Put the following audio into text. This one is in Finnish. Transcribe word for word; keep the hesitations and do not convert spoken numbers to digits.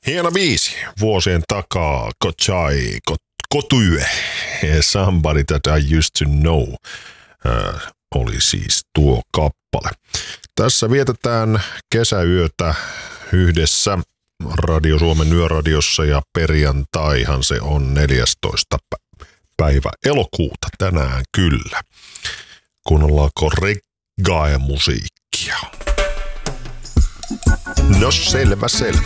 Hieno biisi vuosien takaa, Kochai, Kotue, Somebody That I Used To Know äh, oli siis tuo kappale. Tässä vietetään kesäyötä yhdessä Radio Suomen Yöradiossa ja perjantaihan se on neljästoista päivä elokuuta tänään kyllä. Kuunnellaanko reggae-musiikkia? No selvä, selvä.